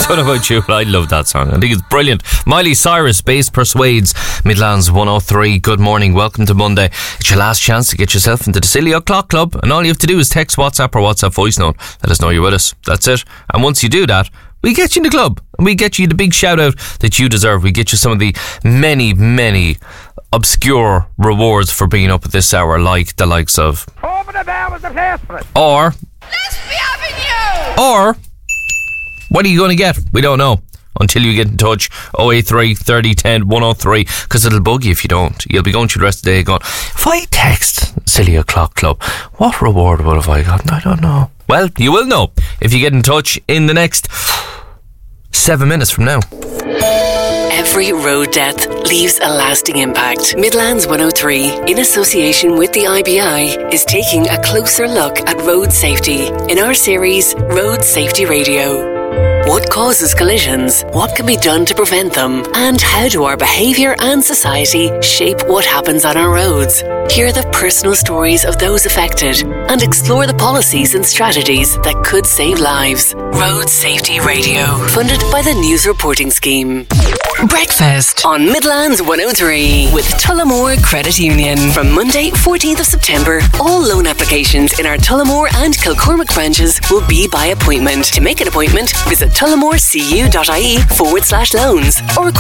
don't know about you, but I love that song. I think it's brilliant. Miley Cyrus, Bass Persuades, Midlands 103. Good morning, welcome to Monday. It's your last chance to get yourself into the Silly O'Clock Club, and all you have to do is text WhatsApp or WhatsApp voice note. Let us know you're with us. That's it. And once you do that, we get you in the club, and we get you the big shout out that you deserve. We get you some of the many, many obscure rewards for being up at this hour, like the likes of Over the Bear was the place for it. or Leslie Avenue. Or what are you going to get? We don't know until you get in touch. 083 30 10 103, because it'll bug you if you don't. You'll be going through the rest of the day going, if I text Silly O'Clock Club, what reward would have I gotten? I don't know. Well, you will know if you get in touch in the next 7 minutes from now. Every road death leaves a lasting impact. Midlands 103, in association with the IBI, is taking a closer look at road safety in our series Road Safety Radio. What causes collisions? What can be done to prevent them? And how do our behaviour and society shape what happens on our roads? Hear the personal stories of those affected and explore the policies and strategies that could save lives. Road Safety Radio, funded by the News Reporting Scheme. Breakfast on Midlands 103 with Tullamore Credit Union. From Monday, 14th of September, all loan applications in our Tullamore and Kilcormac branches will be by appointment. To make an appointment, visit tullamorecu.ie/loans or